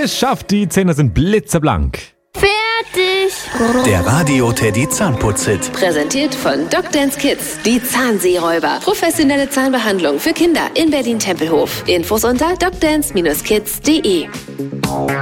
Geschafft, die Zähne sind blitzeblank. Fertig! Der Radio-Teddy Zahnputz-Hit. Präsentiert von Dr. Kids, die Zahnseeräuber. Professionelle Zahnbehandlung für Kinder in Berlin-Tempelhof. Infos unter drdance-kids.de.